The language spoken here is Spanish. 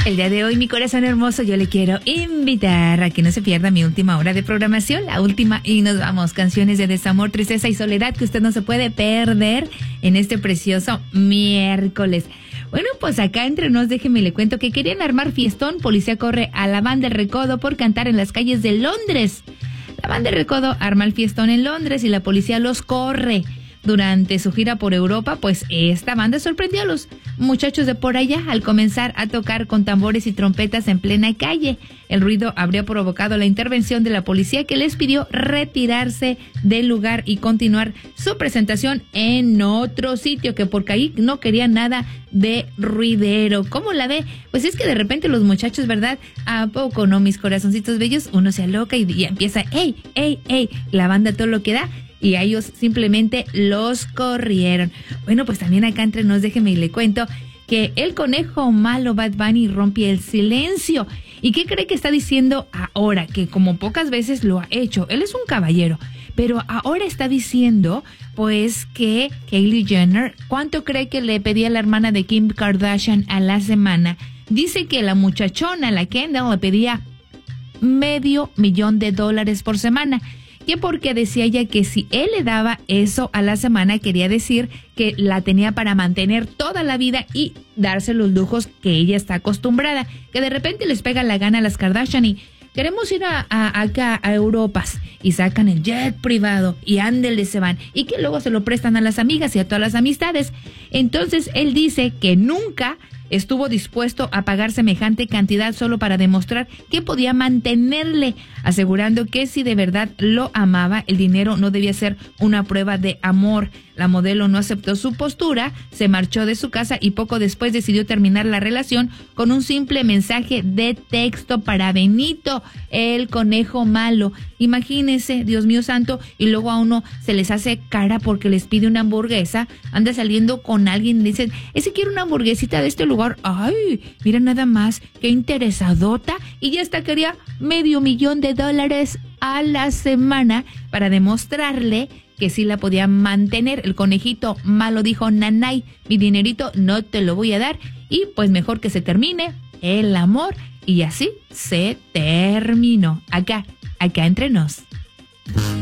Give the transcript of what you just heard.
El día de hoy, mi corazón hermoso, yo le quiero invitar a que no se pierda mi última hora de programación, la última, y nos vamos. Canciones de desamor, tristeza y soledad que usted no se puede perder en este precioso miércoles. Bueno, pues acá entre nos, déjeme le cuento que querían armar fiestón. Policía corre a la banda El Recodo por cantar en las calles de Londres. La banda El Recodo arma el fiestón en Londres y la policía los corre. Durante su gira por Europa, pues esta banda sorprendió a los muchachos de por allá al comenzar a tocar con tambores y trompetas en plena calle. El ruido habría provocado la intervención de la policía, que les pidió retirarse del lugar y continuar su presentación en otro sitio, que porque ahí no querían nada de ruidero. ¿Cómo la ve? Pues es que de repente los muchachos, ¿verdad? ¿A poco no, mis corazoncitos bellos? Uno se aloca y empieza, ¡ey, ey, ey! La banda todo lo que da. Y a ellos simplemente los corrieron. Bueno, pues también acá entre nos, déjeme y le cuento que el conejo malo Bad Bunny rompe el silencio. ¿Y qué cree que está diciendo ahora? Que como pocas veces lo ha hecho. Él es un caballero. Pero ahora está diciendo, pues, que Kylie Jenner, ¿cuánto cree que le pedía la hermana de Kim Kardashian a la semana? Dice que la muchachona, la Kendall, le pedía $500,000 por semana. Que porque decía ella que si él le daba eso a la semana, quería decir que la tenía para mantener toda la vida y darse los lujos que ella está acostumbrada. Que de repente les pega la gana a las Kardashian y queremos ir acá a Europas y sacan el jet privado y ándele se van. Y que luego se lo prestan a las amigas y a todas las amistades. Entonces él dice que nunca estuvo dispuesto a pagar semejante cantidad solo para demostrar que podía mantenerle, asegurando que si de verdad lo amaba, el dinero no debía ser una prueba de amor. La modelo no aceptó su postura, se marchó de su casa y poco después decidió terminar la relación con un simple mensaje de texto para Benito, el conejo malo. Imagínense, Dios mío santo, y luego a uno se les hace cara porque les pide una hamburguesa, anda saliendo con alguien y dicen, ese quiere una hamburguesita de este lugar, ay, mira nada más, qué interesadota, y ya hasta quería $500,000 a la semana para demostrarle que sí la podía mantener. El conejito malo dijo, nanay, mi dinerito no te lo voy a dar, y pues mejor que se termine el amor, y así se terminó. Acá entre nos.